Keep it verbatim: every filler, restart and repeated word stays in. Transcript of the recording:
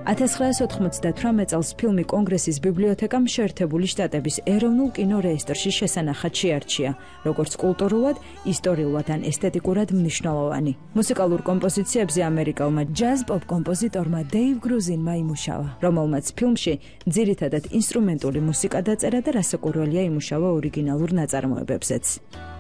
ათას ცხრაას ოთხმოცდათვრამეტ წელს ფილმი კონგრესის ბიბლიოთეკამ შეერთებული შტატების ეროვნულ კინორეესტრში შესანახად შეარჩია, როგორც კულტურულად, ისტორიულად ან ესთეტიკურად მნიშვნელოვანი. მუსიკალურ კომპოზიციებზე ამერიკელმა ჯაზ პოპ კომპოზიტორმა დეივ გრუზინმა იმუშავა, რომელმაც ფილმში ძირითადად ინსტრუმენტული მუსიკა დაწერა და რასაკვირველია იმუშავა ორიგინალურ ნაწარმოებებზეც.